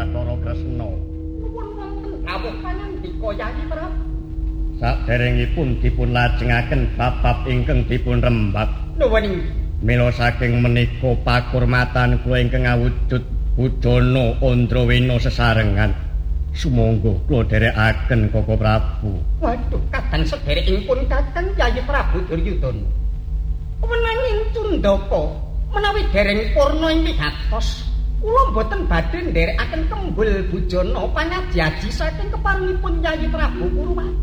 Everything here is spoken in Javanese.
Bathara Kresna. Nuwun wonten dawuh panyandika Yayi Prabu. Saderengipun dipun lajengaken bab-bab ingkang dipun rembak. Nuwun inggih. Mila saking menika pakurmatan kula ingkang awujud Budana Andrawena sesarengan. Sumangga kula dherekaken Koko Prabu. Waduh, kadang sederekipun Kakang Yayi Prabu Duryudana. Menanging Cundaka menawi dereng purna ing wigatos, kula boten badhe nderekaken kembul bujana panyaji saking keparengipun Yayi Prabu Purwati.